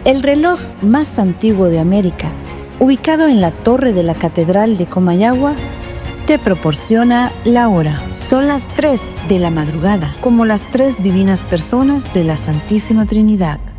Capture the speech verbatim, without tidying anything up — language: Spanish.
El reloj más antiguo de América, ubicado en la torre de la Catedral de Comayagua, te proporciona la hora. Son las tres de la madrugada, como las tres divinas personas de la Santísima Trinidad.